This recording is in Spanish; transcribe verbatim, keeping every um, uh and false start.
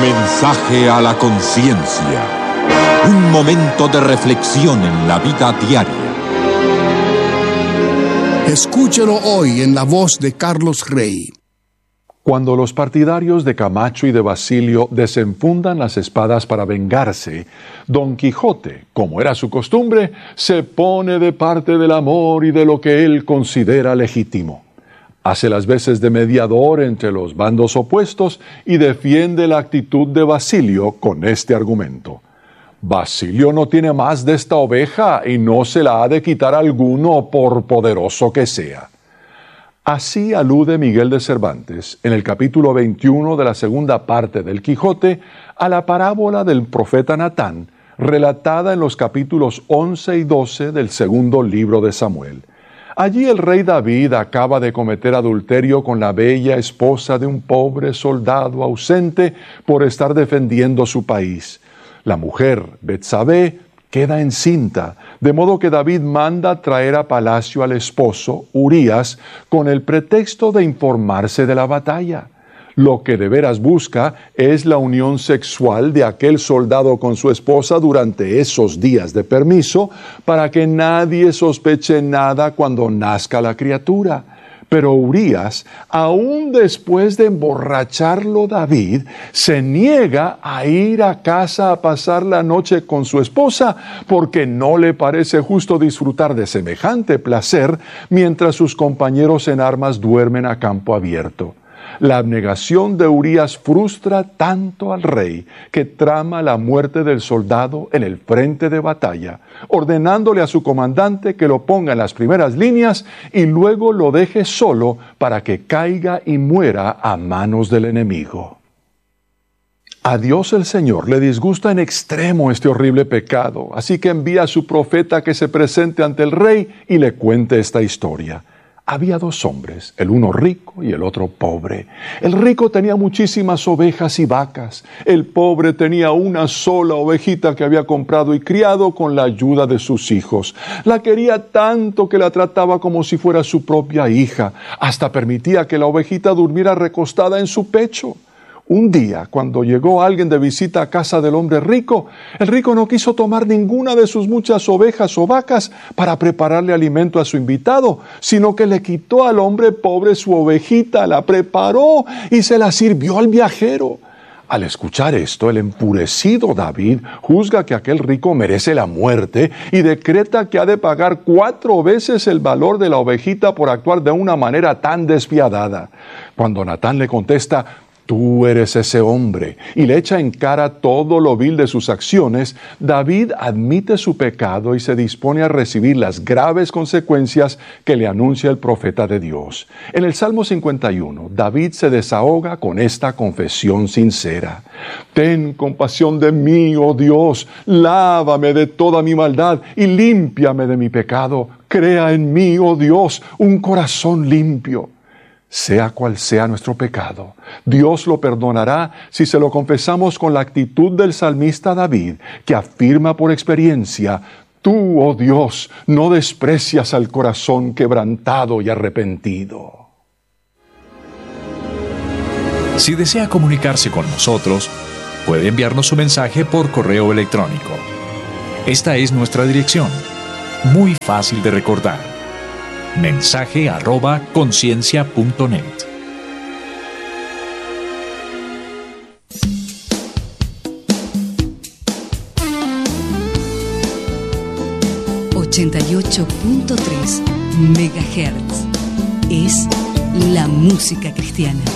Mensaje a la conciencia. Un momento de reflexión en la vida diaria. Escúchelo hoy en la voz de Carlos Rey. Cuando los partidarios de Camacho y de Basilio desenfundan las espadas para vengarse, Don Quijote, como era su costumbre, se pone de parte del amor y de lo que él considera legítimo. Hace las veces de mediador entre los bandos opuestos y defiende la actitud de Basilio con este argumento: Basilio no tiene más de esta oveja y no se la ha de quitar alguno por poderoso que sea. Así alude Miguel de Cervantes, en el capítulo veintiuno de la segunda parte del Quijote, a la parábola del profeta Natán, relatada en los capítulos once y doce del segundo libro de Samuel. Allí el rey David acaba de cometer adulterio con la bella esposa de un pobre soldado ausente por estar defendiendo su país. La mujer, Betsabé, queda encinta, de modo que David manda traer a palacio al esposo, Urías, con el pretexto de informarse de la batalla. Lo que de veras busca es la unión sexual de aquel soldado con su esposa durante esos días de permiso, para que nadie sospeche nada cuando nazca la criatura. Pero Urías, aún después de emborracharlo David, se niega a ir a casa a pasar la noche con su esposa, porque no le parece justo disfrutar de semejante placer mientras sus compañeros en armas duermen a campo abierto. La abnegación de Urías frustra tanto al rey que trama la muerte del soldado en el frente de batalla, ordenándole a su comandante que lo ponga en las primeras líneas y luego lo deje solo para que caiga y muera a manos del enemigo. A Dios el Señor le disgusta en extremo este horrible pecado, así que envía a su profeta que se presente ante el rey y le cuente esta historia. Había dos hombres, el uno rico y el otro pobre. El rico tenía muchísimas ovejas y vacas. El pobre tenía una sola ovejita que había comprado y criado con la ayuda de sus hijos. La quería tanto que la trataba como si fuera su propia hija. Hasta permitía que la ovejita durmiera recostada en su pecho. Un día, cuando llegó alguien de visita a casa del hombre rico, el rico no quiso tomar ninguna de sus muchas ovejas o vacas para prepararle alimento a su invitado, sino que le quitó al hombre pobre su ovejita, la preparó y se la sirvió al viajero. Al escuchar esto, el enfurecido David juzga que aquel rico merece la muerte y decreta que ha de pagar cuatro veces el valor de la ovejita por actuar de una manera tan despiadada. Cuando Natán le contesta: «Tú eres ese hombre», y le echa en cara todo lo vil de sus acciones, David admite su pecado y se dispone a recibir las graves consecuencias que le anuncia el profeta de Dios. En el Salmo cincuenta y uno, David se desahoga con esta confesión sincera: «Ten compasión de mí, oh Dios, lávame de toda mi maldad y límpiame de mi pecado. Crea en mí, oh Dios, un corazón limpio». Sea cual sea nuestro pecado, Dios lo perdonará si se lo confesamos con la actitud del salmista David, que afirma por experiencia: «Tú, oh Dios, no desprecias al corazón quebrantado y arrepentido». Si desea comunicarse con nosotros, puede enviarnos su mensaje por correo electrónico. Esta es nuestra dirección, muy fácil de recordar: mensaje arroba conciencia punto net. ochenta y ocho punto tres megahertz es la música cristiana.